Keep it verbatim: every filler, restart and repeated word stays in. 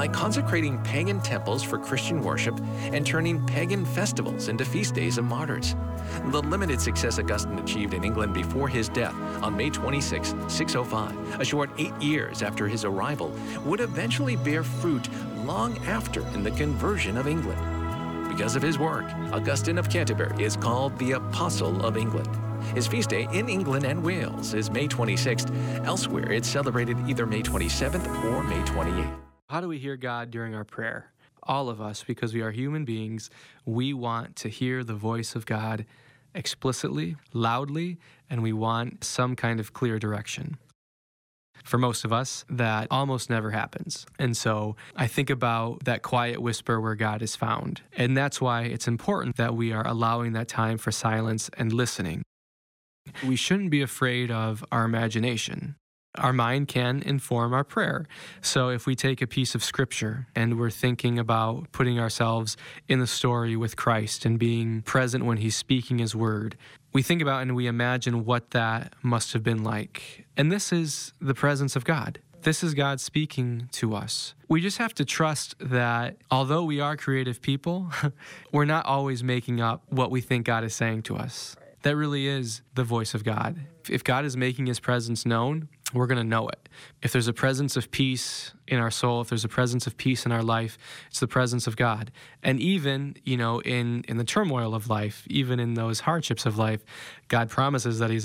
by consecrating pagan temples for Christian worship and turning pagan festivals into feast days of martyrs. The limited success Augustine achieved in England before his death on May twenty-sixth, six oh five, a short eight years after his arrival, would eventually bear fruit long after in the conversion of England. Because of his work, Augustine of Canterbury is called the Apostle of England. His feast day in England and Wales is May twenty-sixth. Elsewhere, it's celebrated either May twenty-seventh or May twenty-eighth. How do we hear God during our prayer? All of us, because we are human beings, we want to hear the voice of God explicitly, loudly, and we want some kind of clear direction. For most of us, that almost never happens. And so I think about that quiet whisper where God is found. And that's why it's important that we are allowing that time for silence and listening. We shouldn't be afraid of our imagination. Our mind can inform our prayer. So if we take a piece of scripture and we're thinking about putting ourselves in the story with Christ and being present when he's speaking his word, we think about and we imagine what that must have been like. And this is the presence of God. This is God speaking to us. We just have to trust that although we are creative people, we're not always making up what we think God is saying to us. That really is the voice of God. If God is making his presence known, we're going to know it. If there's a presence of peace in our soul, if there's a presence of peace in our life, it's the presence of God. And even, you know, in, in the turmoil of life, even in those hardships of life, God promises that he's